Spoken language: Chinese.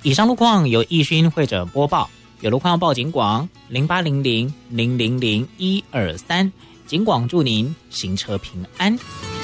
以上路况由义勋会者播报，有路况要报警广0800000123，警广祝您行车平安。